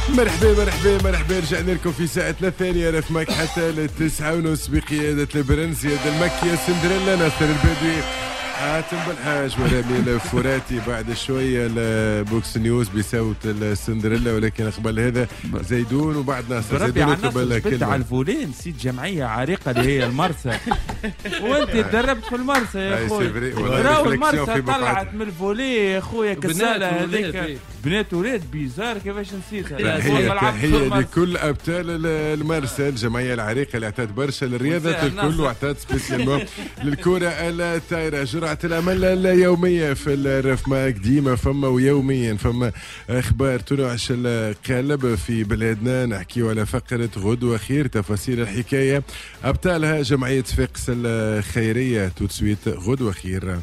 مرحبا رجعنا لكم في ساعتنا الثانية رفماك حتى ل9:30 بقيادة البرنس يد المكية سندريلا ناصر البدوي حاتم بالحاج ورامي الفراتي. بعد شوية البوكس نيوز بصوت السندريلا، ولكن قبل هذا زيدون وبعد ناصر. زيدون قبل كلمة على الفولي نسيت جمعية عريقة اللي هي المرسى وانت تدربت في المرسى يا اخوي. راهو المرسى طلعت من الفولي يا اخويا كسالة هذيك بنات ولاد بيزار كيفاش نسيتها. هي لكل ابطال المرسى الجمعية العريقة اللي اعطت برشا للرياضة الكل واعطت سبيسيالمون للكرة الطايرة. جرعة الأمل اليومية في الرفماك ديما فما ويوميا فما أخبار تنعش القلب في بلادنا. نحكيو على فقرة غدوة خير، تفاصيل الحكاية أبطالها جمعية صفاقس الخيرية. تسويت غدوة خير.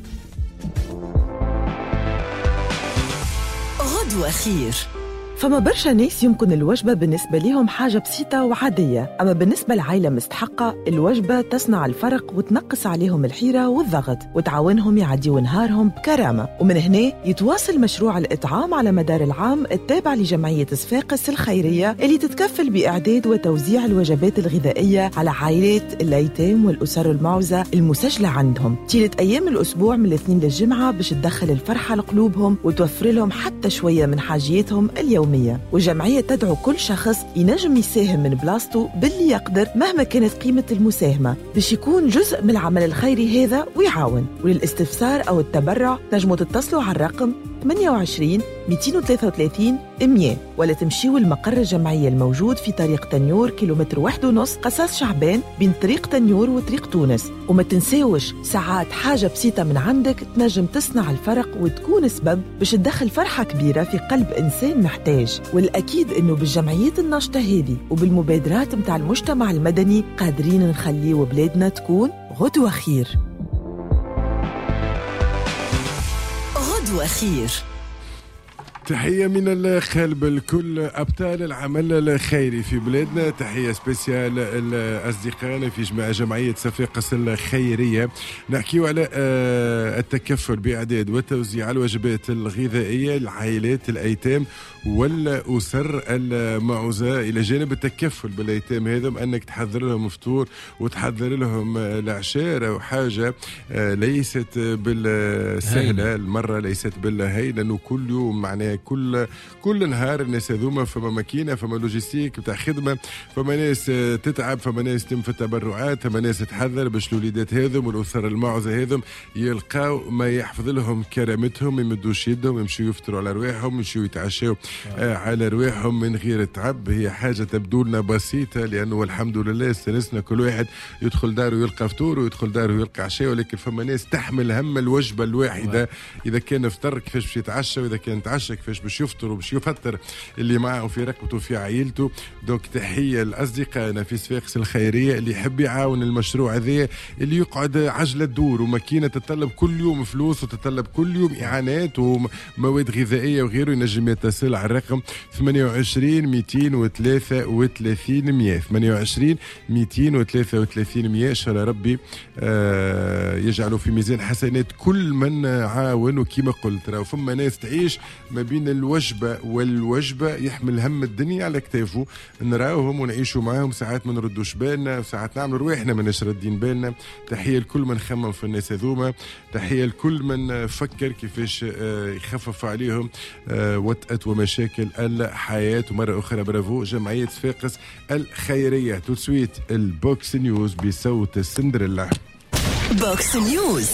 غدوة خير. فما برشا ناس يمكن الوجبة بالنسبة لهم حاجة بسيطة وعادية، أما بالنسبة لعائلة مستحقة الوجبة تصنع الفرق وتنقص عليهم الحيرة والضغط وتعاونهم يعديوا نهارهم بكرامة. ومن هنا يتواصل مشروع الإطعام على مدار العام التابع لجمعية صفاقس الخيرية اللي تتكفل بإعداد وتوزيع الوجبات الغذائية على عائلات الأيتام والأسر المعوزة المسجلة عندهم طيلة أيام الأسبوع من الاثنين للجمعة باش تدخل الفرحة لقلوبهم وتوفر لهم حتى شوية من حاجياتهم اليومية. والجمعية تدعو كل شخص ينجم يساهم من بلاصته باللي يقدر مهما كانت قيمة المساهمة باش يكون جزء من العمل الخيري هذا ويعاون. وللاستفسار أو التبرع تنجموا تتصلوا على الرقم 28 233 100 ولا تمشيوا المقر الجمعية الموجود في طريق تنيور كيلومتر 1.5 قصاص شعبان بين طريق تنيور وطريق تونس. وما تنساوش ساعات حاجة بسيطة من عندك تنجم تصنع الفرق وتكون سبب باش تدخل فرحة كبيرة في قلب إنسان محتاج. والأكيد إنه بالجمعيات الناشطة هذه وبالمبادرات متاع المجتمع المدني قادرين نخليه بلادنا تكون غدوة خير. غدوة خير. تحية من القلب لكل أبطال العمل الخيري في بلادنا. تحية سبيسيال الأصدقائنا في جمعية صفاقس الخيرية. نحكيو على التكفل بإعداد وتوزيع الوجبات الغذائية لعائلات الأيتام والأسر المعوزة، إلى جانب التكفل بالأيتام هذم أنك تحضر لهم فطور وتحضر لهم العشاء أو حاجة ليست بالسهلة المرة، ليست بالهي، لأنه كل يوم معناه كل نهار الناس هذوما فما ماكينة فما لوجيستيك بتاع خدمة، فما ناس تتعب، فما ناس تم في التبرعات، فما ناس تحضر باش الوليدات هذم والأسر المعوزة هذم يلقاو ما يحفظ لهم كرامتهم، يمدوش يدهم، يمشوا يفطروا على رواحهم، يمشوا يتعشوا على رواحهم من غير تعب. هي حاجة تبدو لنا بسيطة لأنه الحمد لله استنسنا كل واحد يدخل داره يلقى فطور ويدخل داره يلقى عشاء، ولكن فما ناس تحمل هم الوجبة الواحدة. إذا كان فطر كيفاش باش يتعشى، وإذا كان تعشى كيفاش باش يفطر وباش يفطر اللي معه في ركبته في عائلته. دونك تحية لأصدقائنا في صفاقس الخيرية اللي يحب يعاون المشروع هذا اللي يقعد عجلة دور وماكينة تتطلب كل يوم فلوس وتتطلب كل يوم إعانات ومواد غذائية وغيره. ينجم يتصل على الرقم 28 233 100 28 233 100. إن شاء الله ربي يجعله في ميزان حسنات كل من عاون. وكما قلت راهو فما ناس تعيش ما بين الوجبة والوجبة، يحمل هم الدنيا على كتافه، نراوهم ونعيشوا معاهم، ساعات ما نردوش بالنا وساعات نعملوا رواحنا ما نشردين بالنا. تحية لكل من خمم في الناس هذوما، تحية لكل من فكر كيفاش يخفف عليهم وطأة ومشاكل الحياة. ومرة أخرى برافو جمعية صفاقس الخيرية. تسويت البوكس نيوز بصوت السندريلا. بوكس نيوز.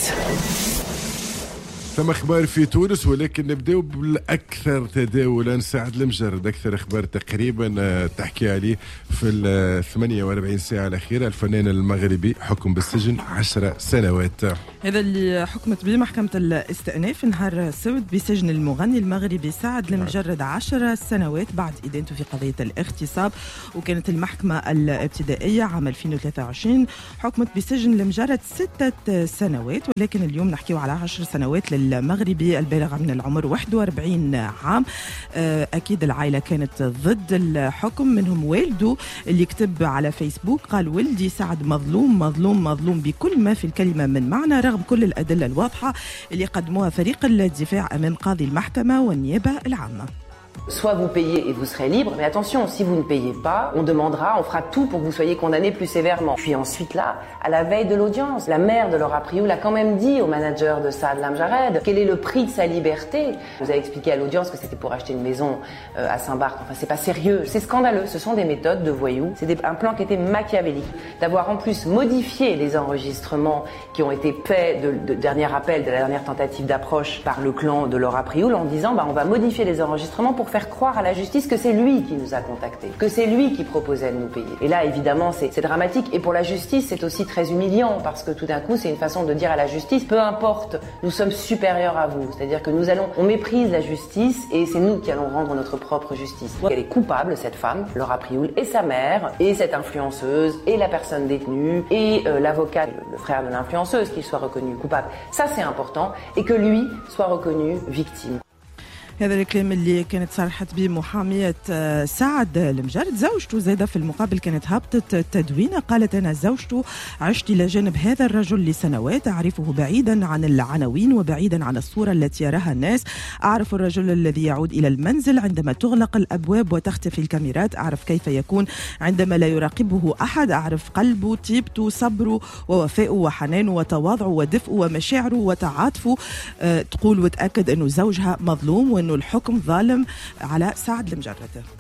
ثم أخبار في تونس، ولكن نبدأ بالأكثر تداولا. سعد المجرد أكثر أخبار تقريبا تحكي عليه في 48 ساعة الأخيرة. الفنان المغربي حكم بالسجن 10 سنوات. هذا اللي حكمت به محكمة الاستئناف نهار السبت بسجن المغني المغربي سعد المجرد 10 سنوات بعد إدانته في قضية الاغتصاب. وكانت المحكمة الابتدائية عام 2023 حكمت بسجن المجرد 6 سنوات، ولكن اليوم نحكيه على 10 سنوات المغربي البالغ من العمر 41 عام. أكيد العائلة كانت ضد الحكم، منهم والده اللي كتب على فيسبوك قال ولدي سعد مظلوم مظلوم مظلوم بكل ما في الكلمة من معنى، رغم كل الأدلة الواضحة اللي قدموها فريق الدفاع أمام قاضي المحكمة والنيابة العامة. Soit vous payez et vous serez libre, mais attention, si vous ne payez pas, on fera tout pour que vous soyez condamné plus sévèrement. Puis ensuite là, à la veille de l'audience, la mère de Laura Prioul a quand même dit au manager de Saad Lamjared quel est le prix de sa liberté. Vous avez expliqué à l'audience que c'était pour acheter une maison à Saint-Barth. Enfin, c'est pas sérieux, c'est scandaleux. Ce sont des méthodes de voyous. C'est un plan qui était machiavélique. D'avoir en plus modifié les enregistrements qui ont été faits de dernier appel, de la dernière tentative d'approche par le clan de Laura Prioul en disant on va modifier les enregistrements pour faire croire à la justice que c'est lui qui nous a contactés, que c'est lui qui proposait de nous payer. Et là, évidemment, c'est dramatique. Et pour la justice, c'est aussi très humiliant parce que tout d'un coup, c'est une façon de dire à la justice, peu importe, nous sommes supérieurs à vous. C'est-à-dire que on méprise la justice et c'est nous qui allons rendre notre propre justice. Elle est coupable, cette femme, Laura Prioul, et sa mère, et cette influenceuse, et la personne détenue, et l'avocat, le frère de l'influenceuse, qu'il soit reconnu coupable. Ça, c'est important. Et que lui soit reconnu victime. هذا الكلام اللي كانت صرحت به محامية سعد المجرد. زوجته زادة في المقابل كانت هبطت التدوينة، قالت أنا زوجته عشت إلى جانب هذا الرجل لسنوات، أعرفه بعيدا عن العناوين وبعيدا عن الصورة التي يراها الناس، أعرف الرجل الذي يعود إلى المنزل عندما تغلق الأبواب وتختفي الكاميرات، أعرف كيف يكون عندما لا يراقبه أحد، أعرف قلبه، طيبته، صبره ووفائه وحنانه وتواضعه ودفئه ومشاعره وتعاطفه. تقول وتأكد أنه زوجها مظلوم وأنه الحكم ظالم على سعد المجرد.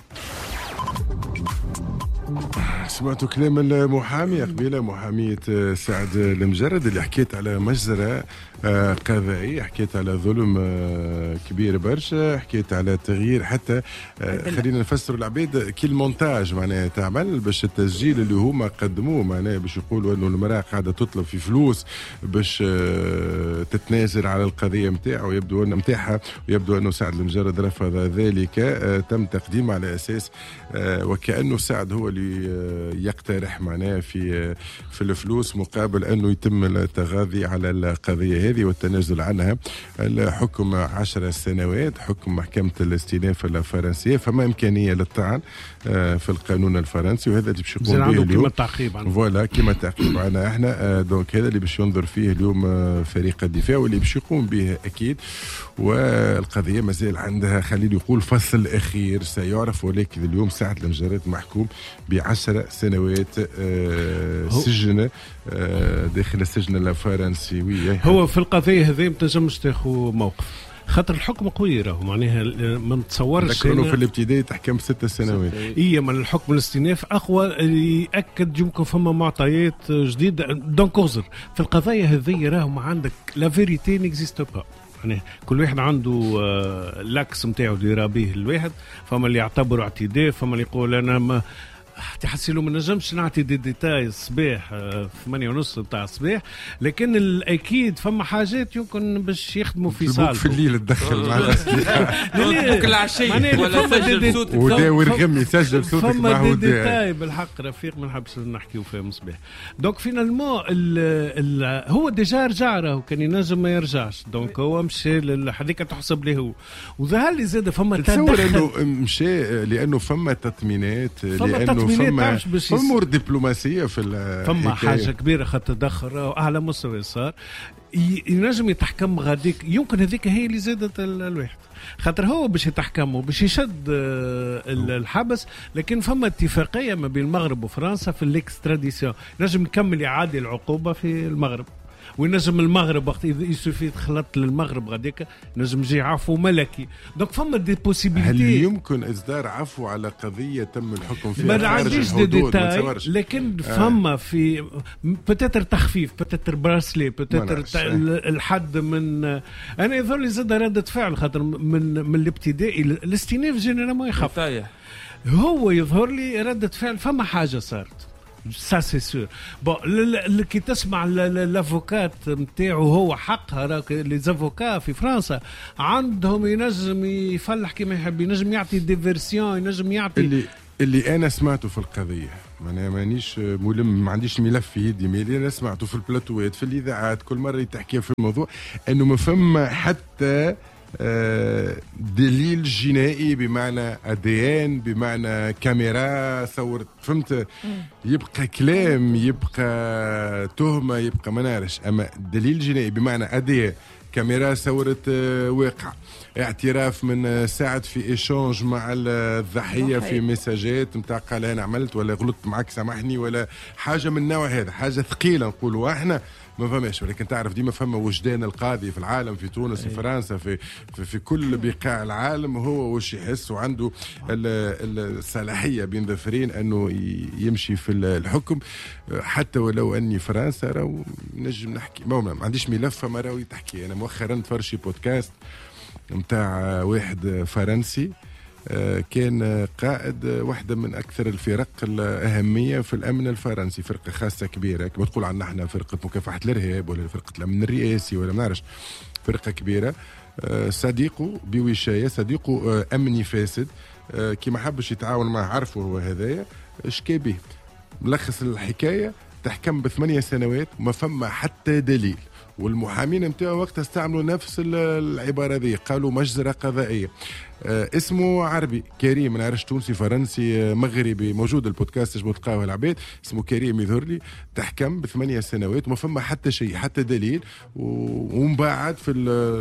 سمعتوا كلام المحامية قبيلة، محامية سعد المجرد اللي حكيت على مجزرة قضائية، حكيت على ظلم كبير برشا، حكيت على تغيير حتى خلينا نفسر العباد كي المونتاج معناها تعمل باش التسجيل اللي هما قدموه معناها باش يقولوا انه المرأة قاعدة تطلب في فلوس باش تتنازل على القضية متاعه ويبدو انه متاعها، ويبدو انه سعد المجرد رفض ذلك. تم تقديم على اساس وكأنه سعد هو اللي يقترح معناه في الفلوس مقابل انه يتم التغاضي على القضيه هذه والتنازل عنها. الحكم 10 سنوات، حكم محكمه الاستئناف الفرنسيه، فما امكانيه للطعن في القانون الفرنسي، وهذا اللي باش يقوم به اليوم كما التعقيب فوالا كما التعقيب عنا احنا. دونك هذا اللي باش ينظر فيه اليوم فريق الدفاع واللي باش يقوم به اكيد. والقضيه مازال عندها خليل يقول فصل اخير سيعرف، ولكن اليوم سعد المجرد محكوم ب10 سنوات سجن داخل السجن الفرنسي. هو في القضيه هذه ما تنجمش تاخذ موقف خاطر الحكم قوي راهو معناها ما نتصورش. ذكروا في الابتدائي تحكم 6 سنوات. من الحكم الاستئناف اقوى ياكد يمكن فما معطيات جديده. دونك اغزر في القضايا هذه راهو ما عندك لا فيريتي نيكزيست با، يعني كل واحد عنده لاكس نتاعو اللي يرى به الواحد. فما اللي يعتبره اعتداء، فما اللي يقول انا ما تحسيلو ما نجمش نعطي ديتاي الصباح 8:30 نتاع الصباح، لكن الاكيد فما حاجات يمكن باش يخدموا في صالح في الليل تدخل مع بوك العشيه ولا سجل صوتك وداور غمي يسجل صوتك فما ديتاي بالحق رفيق ما نحبش نحكيو فيهم الصباح. دونك فينالمون هو ديجا رجع راهو كان ينجم ما يرجعش، دونك هو مشى هذيك تحسب له هو. وظهر لي زاد فما تصور انه مشى لانه فما تطمينات، لانه فما امور دبلوماسيه فما حاجه كبيره خاطر تدخل اعلى مستوى صار ينجم يتحكم غاديك. يمكن هذيك هي اللي زادت الواحد خاطر هو باش يتحكموا باش يشد الحبس، لكن فما اتفاقيه ما بين المغرب وفرنسا في الاكستراديسيون، نجم يكمل يعادي العقوبه في المغرب. وينجم المغرب وقت يسوفي تخلط للمغرب غاديك نجم يجي عفو ملكي. دونك فما دي بوسيبيليتي. هل يمكن اصدار عفو على قضيه تم الحكم فيها ما عنديش ديتاي، لكن فما في بتاتر تخفيف، بتاتر براسلي، بتاتر الحد من انا يظهر لي زاد رده فعل خاطر من الابتدائي الاستئناف جينيرالمون يخف. هو يظهر لي رده فعل فما حاجه صارت سا سي سور. بون كي تسمع لافوكات نتاعو هو حقها، راك لي زافوكا في فرنسا عندهم ينجم يفلح كما يحب، ينجم يعطي ديفيرسيون، ينجم يعطي اللي انا سمعته في القضيه. انا مانيش ملم، ما عنديش ملف في يدي، مي اللي انا سمعته في البلاتوات في الاذاعات كل مره تحكي في الموضوع انه ما فما حتى دليل جنائي بمعنى ADN بمعنى كاميرا صورت، فهمت؟ يبقى كلام، يبقى تهمة، يبقى ما نعرفش، أما دليل جنائي بمعنى ADN كاميرا صورت واقع، اعتراف من سعد في ايشونج مع الضحيه في مساجات نتاع قال انا عملت ولا غلطت معك سامحني ولا حاجه من النوع هذا، حاجه ثقيله نقولوا احنا ما فماش. ولكن تعرف ديما فما وجدان القاضي في العالم، في تونس في فرنسا في كل بقاع العالم، هو وش يحس وعنده الصلاحيه بين ظفرين انه يمشي في الحكم. حتى ولو اني فرنسا راهو نجم نحكي ما عنديش ملف فما راهو تحكي. انا مؤخرا تفرشي بودكاست متاع واحد فرنسي كان قائد واحدة من أكثر الفرق الأهمية في الأمن الفرنسي، فرقة خاصة كبيرة كما تقول عنا احنا فرقة مكافحة الإرهاب ولا فرقة الأمن الرئاسي ولا ما نعرفش، فرقة كبيرة. صديقه بوشاية، صديقه أمني فاسد كما حبش يتعاون معه، عرفه هو هذايا شكى به. ملخص الحكاية تحكم ب8 سنوات وما فما حتى دليل، والمحامين نتاعو وقتها استعملوا نفس العبارة ذي، قالوا مجزرة قضائية. اسمه عربي كريم، ما نعرفش تونسي فرنسي مغربي، موجود البودكاست تجبوا تلقاوه العباد، اسمه كريم يظهر لي. تحكم ب8 سنوات وما فما حتى شيء حتى دليل. ومن بعد في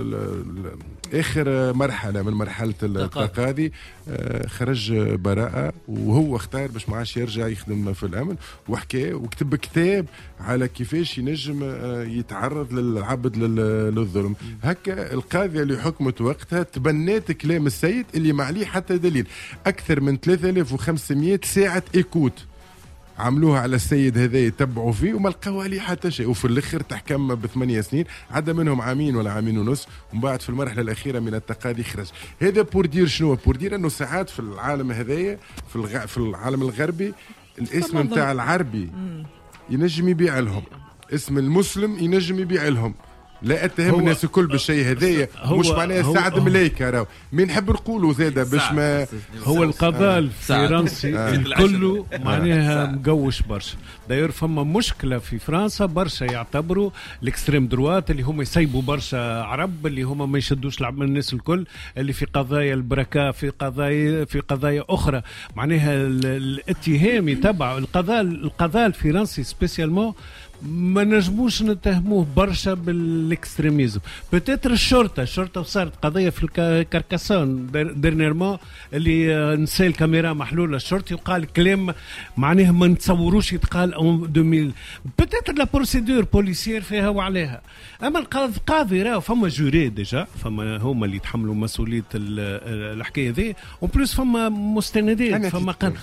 اخر مرحله من مرحله التقاضي خرج براءه، وهو اختار باش ما عادش يرجع يخدم في الامن، وحكى وكتب كتاب على كيفاش ينجم يتعرض للعبد للظلم. هكا القاضيه اللي حكمت وقتها تبنات كلام السيد اللي ما عليه حتى دليل. اكثر من 3500 ساعه ايكوت عملوها على السيد هذا، يتبعوا فيه وما لقاو عليه حتى شيء. وفي الاخر تحكم ب8 سنين، عدا منهم عامين ولا عامين ونص، ومن بعد في المرحله الاخيره من التقاضي خرج. هذا بوردير شنو؟ بوردير انه ساعات في العالم هذايا في العالم الغربي الاسم نتاع العربي ينجم يبيع لهم، اسم المسلم ينجم يبيع لهم. لا اتهم الناس الكل بالشيء هذايا، مش معناه سعد ملايكه راهو مين نحب نقولوا زاده باش ما هو القضاء الفرنسي كله معناها مقوش برشا. داير فما مشكله في فرنسا برشا، يعتبروا الاكستريم دروات اللي هم يسيبوا برشا عرب، اللي هم ما يشدوش لعب الناس الكل، اللي في قضايا البركه، في قضايا اخرى معناها الاتهام يتبع القضاء الفرنسي سبيسيالمون ما نجموش نتهموه برشا بالاكستريميزم. بتاتر الشرطه وصارت قضيه في الكاركاسون ديرنيرمون اللي نسى الكاميرا محلوله الشرطي وقال كلام معناه ما نتصوروش يتقال 2000. بتاتر لا بروسيدور بوليسير فيها وعليها. اما القاضي راه فما جوري ديجا، فما هما اللي يتحملوا مسؤوليه الحكايه ذي، وبلوس فما مستندات، فما قال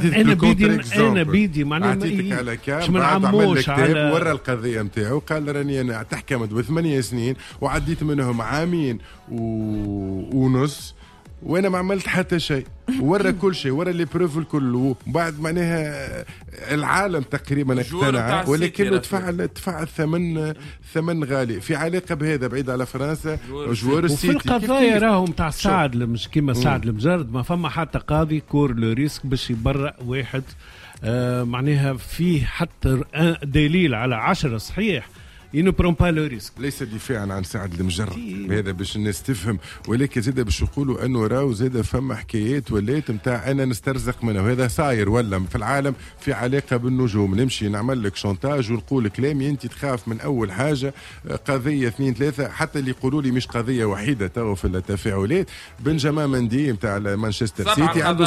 انا بيدي معناه مش من عموش على ورا القضيه نتاعو، قال راني انا تحكمت ب8 سنين وعديت منهم عامين ونص وانا ما عملت حتى شيء. ورا كل شيء، ورا لي بروف الكل. وبعد معناها العالم تقريبا اقتنع، ولكن دفع ثمن غالي في علاقه بهذا. بعيد على فرنسا جوار السيتي وفي القضايا راهم تاع سعد مش كيما سعد المجرد، ما فما حتى قاضي كور لو ريسك باش يبرأ واحد معناها فيه حتى دليل على 10 صحيح ينو برون با لو ريسك. ليس دفاعا عن سعد المجرد هذا باش الناس تفهم، ولكن زاد باش يقولوا انه راهو زاد فما حكايات ولات نتاع انا نسترزق منه. وهذا صاير ولا في العالم في علاقه بالنجوم. نمشي نعمل لك شونتاج ونقول كلامي انت تخاف من اول حاجه قضيه 2 3. حتى اللي يقولوا لي مش قضيه وحيده تو في التفاعلات. بنجامين مندي نتاع مانشستر سيتي عنده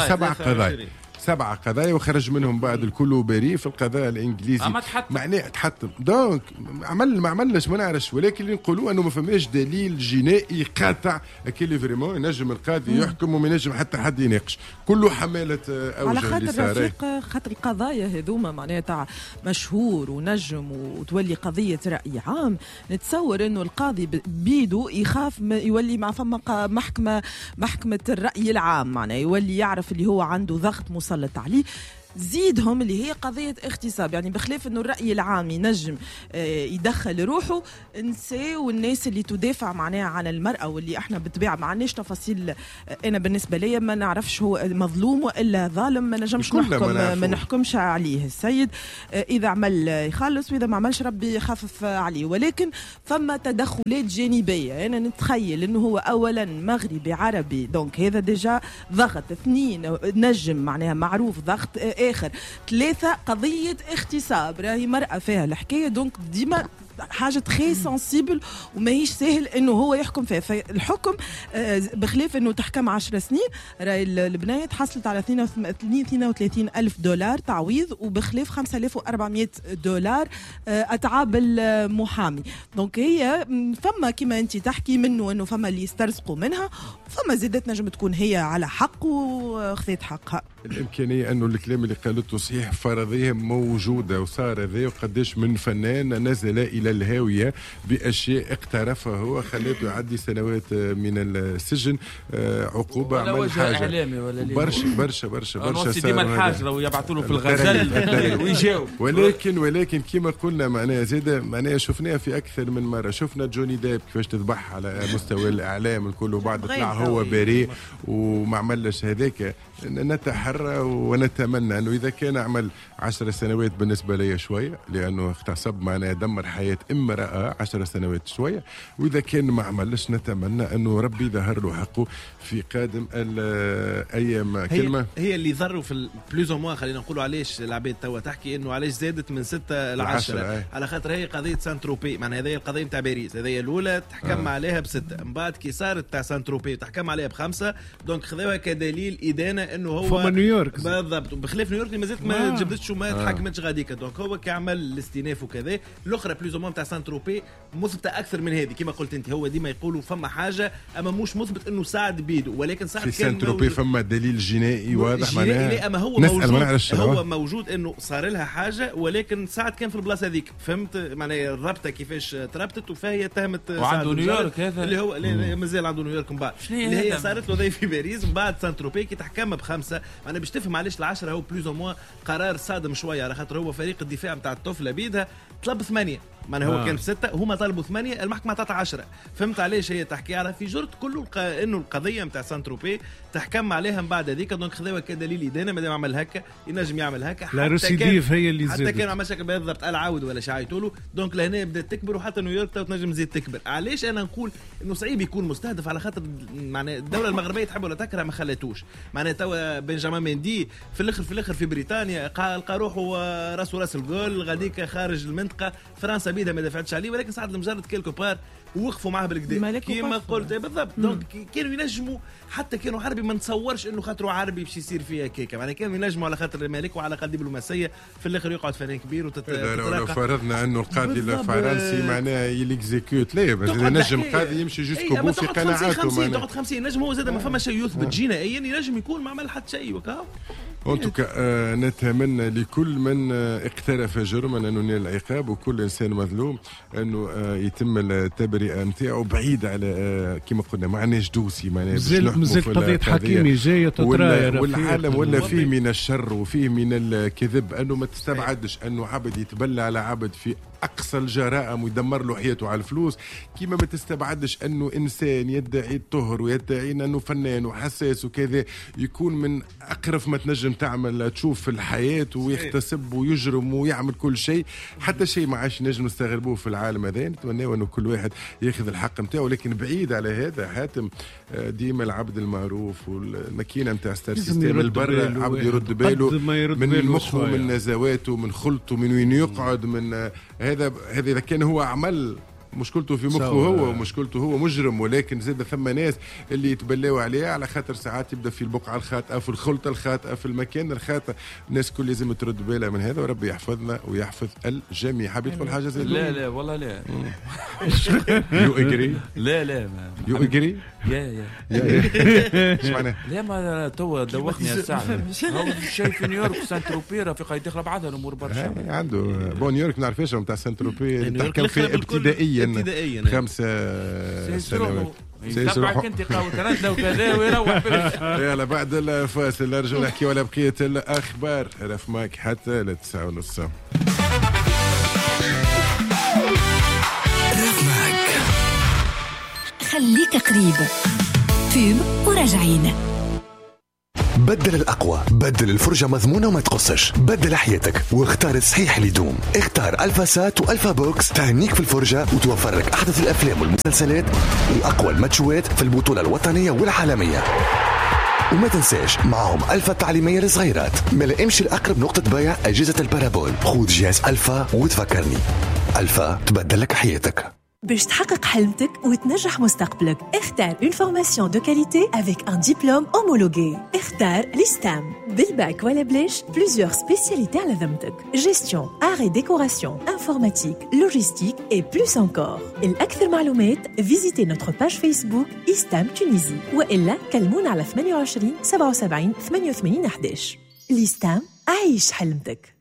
7 قضايا وخرج منهم بعد الكل بريء في القضاء الانجليزي. معناه تحتم دونك ما عملش ما نعرفش، ولكن اللي نقولوا انه ما فماش دليل جنائي قاطع كي فريمون ينجم القاضي يحكم وما ينجم حتى حد يناقش. كله حماله اوجه على خاطر خاطر القضايا هذوما معناها تاع مشهور ونجم وتولي قضيه راي عام. نتصور انه القاضي بيدو يخاف يولي مع فما محكمه الراي العام، معناها يولي يعرف اللي هو عنده ضغط مسلط عليه. زيدهم اللي هي قضية اغتصاب، يعني بخلاف انه الرأي العام ينجم يدخل روحه، نساو الناس اللي تدافع معناها عن المرأة واللي احنا بتبيع ما عندناش تفاصيل. انا بالنسبة لي ما نعرفش هو مظلوم وإلا ظالم، ما نجمش نحكم، ما نحكمش عليه. السيد اذا عمل يخلص واذا ما عملش ربي يخفف عليه. ولكن فما تدخلات جانبية. انا نتخيل انه هو اولا مغربي عربي، دونك هذا ديجا ضغط. 2 نجم معناها معروف ضغط. آخر 3 قضية اغتصاب، راهي مرأة فيها الحكاية، دونك ديما حاجه تري سنسيبل وماهيش سهل انه هو يحكم فيها. فالحكم بخلاف انه تحكم 10 سنين، راي البنايه تحصلت على 32,000 دولار تعويض، وبخلاف 5,400 دولار اتعاب المحامي. دونك هي فما كما انت تحكي منه انه فما اللي يسترزقوا منها، فما زادت نجم تكون هي على حق وخذت حقها. الامكانيه انه الكلام اللي قالته صحيح، فرضيه موجوده وصار ذا، وقداش من فنان نزل الى الهاويه باشياء اقترفها هو خليته يعدي سنوات من السجن عقوبه عمل حاجه برشا ديما الحاجره ويبعثوا له في الغزل ويجاوب. ولكن كما قلنا معناها زاده معناها شفناها في اكثر من مره. شفنا جوني ديب كيفاش تذبح على مستوى الاعلام الكل، وبعد طلع هو بريء وما عملش هذاك. نتحرى ونتمنى انه اذا كان عمل 10 سنوات بالنسبه لي شويه، لانه اغتصب معناها دمر حياه امراه 10 سنوات شويه، واذا كان ما عملش نتمنى انه ربي يظهر له حقه في قادم الايام. كلمه هي اللي ضروا في بلوز او موا، خلينا نقولوا علاش العباد توا تحكي انه علاش زادت من 6 ل 10، على خاطر هي قضيه سان تروبي. معناها هذه القضيه نتاع باريس، هذه الاولى تحكم عليها ب6، من بعد كي صارت تاع سان تروبي تحكم عليها ب5، دونك خذوها كدليل ادانه انه هو فما نيويورك بالضبط. بخلاف نيويورك اللي مازالت ما جبدتش وما تحكمتش غاديك، دونك هو كيعمل الاستئناف وكذا. الاخرى بلوز او موا تاع سان تروبي مثبته اكثر من هذه. كما قلت انت، هو ديما يقولوا فما حاجه اما مش مثبت انه ساعد بيدو، ولكن ساعد في سان تروبي فما دليل جنائي واضح معناها. اما هو موجود انه صار لها حاجه، ولكن ساعد كان في البلاصه هذيك. فهمت معناها الرابطه كيفاش تربطت، وفهي اتهمت وعنده نيويورك هذا اللي هو مازال عنده نيويورك. من بعد اللي هي صارت له في باريس، من بعد سان تروبي كي تحكم ب5. انا باش تفهم علاش ال10 هو بلوز او موا قرار صادم شويه، على خاطر هو فريق الدفاع نتاع الطفله بيدها طلب 8، معناها هو كان في 6 هما طلبوا 8، المحكمه تعطى 10. فهمت علاش هي تحكي على في جرد كله انه القضيه نتاع سان تروبي تحكم عليها من بعد هذيك، دونك خذوها كدليل ادانه. مادام عمل هكا ينجم يعمل هكا، لا ريسيديف هي اللي زادت، حتى كان عمل شكل بالضبط العاود ولا شعيتوا له. دونك لهنا بدات تكبر، وحتى نيويورك تنجم تزيد تكبر. علاش انا نقول انه صعيب يكون مستهدف؟ على خاطر معناها الدوله المغربيه تحب ولا تكره ما خلاتوش. معناها توا بنجامين مندي في الاخر في بريطانيا لقى روحه راس الجول غاديك خارج المنطقه. فرنسا بيدها ما دفعتش عليه، ولكن ساعد المجرد كيلكو بار ووقفوا معاه بالكدا كيما قلت بالضبط. دونك كانوا ينجموا، حتى كانوا عربي ما نتصورش انه خاطروا عربي باش يصير فيها كيكه. يعني كانوا ينجموا على خاطر الملك وعلى قد دبلوماسيه، في الاخر يقعد فنان كبير لو فرضنا انه القاضي الفرنسي معناه يليكزيكوت، لا بس ينجم قاضي يمشي جوسكو بو في قناعاته. تقعد 50 نجم هو زاد ما فما شيء يثبت جنائيا، ينجم يكون ما عمل حتى شيء وكا. انتوكا نتمنى لكل من اقترف جرما انه ينال العقاب، وكل انسان مظلوم انه يتم التبرئه نتاعو بعيد على كما قلنا معناش دوسي. معناها مازال قضيه حكيمي جايه تتراير، والعالم ولا فيه من الشر وفيه من الكذب، انه ما تستبعدش انه عبد يتبلى على عبد في اقصى الجرائم ويدمر له حياته على الفلوس، كيما ما تستبعدش انه انسان يدعي الطهر ويدعي انه فنان وحساس وكذا يكون من اقرف ما تنجم تعمل تشوف في الحياه، ويغتصب ويجرم ويعمل كل شيء. حتى شيء ما عادش نجم نستغربوه في العالم هذا. نتمنى انه كل واحد ياخذ الحق نتاعو، لكن بعيد على هذا حاتم ديما العبد المعروف والماكينه نتاع ستار سيستم البر العبد يرد باله من مخه من نزواته من خلطه من وين يقعد من هذا اذا كان هو عمل مشكلته في مخه هو ومشكلته هو مجرم، ولكن زاد ثم ناس اللي يتبلاوا عليه على خاطر ساعات يبدا في البقعه الخاطئه في الخلطه الخاطئه في المكان الخاطئ. الناس كل لازم ترد بالها من هذا، وربي يحفظنا ويحفظ الجميع. حاب يدخل حاجه زي لا والله لا. يو اجري لا يو اجري يا ايش معناه؟ لا ما تو دوخني الساعه. هو شيء في نيويورك سانت تروبي في قاعد يدخل بعضها الامور برشا. عنده نيويورك ما نعرفش نتاع سانت تروبي تحكم فيه ابتدائيا 5 سنوات. تبعك انت قاوي كرنت لو كذا ويروح يلا بعد الفاصل نرجع نحكي على بقيه الاخبار. رف ماك حتى ل 9:30. خليك قريب فيلم وراجعين. بدل الأقوى، بدل الفرجة مضمونة وما تقصش، بدل حياتك واختار الصحيح اللي يدوم. اختار ألفا سات وألفا بوكس تهنيك في الفرجة وتوفر لك أحدث الأفلام والمسلسلات وأقوى الماتشوات في البطولة الوطنية والعالمية. وما تنساش معهم ألفا التعليمية للصغيرات. ملا امشي لأقرب نقطة بيع أجهزة البارابول، خذ جهاز ألفا وتفكرني. ألفا تبدل لك حياتك. باش تحقق حلمتك وتنجح مستقبلك اختار une formation de qualité avec un diplôme homologué. اختار l'ISTAM. بالباك ولا بلاش plusieurs spécialités على ذمتك. Gestion, art et décoration, informatique, logistique et plus encore. الأكثر معلومات visitez notre page Facebook ISTAM Tunisie وإلا كلمونا على 28 77 88 11. l'ISTAM عيش حلمتك.